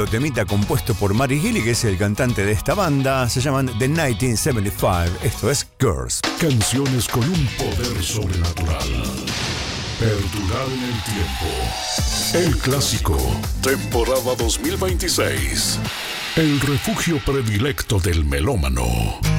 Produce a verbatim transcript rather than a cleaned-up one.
temita compuesto por Marty Healy, que es el cantante de esta banda. Se llaman The mil novecientos setenta y cinco. Esto es Girls. Canciones con un poder sobrenatural. Perdurar en el tiempo. El clásico. Temporada dos mil veintiséis. El refugio predilecto del melómano.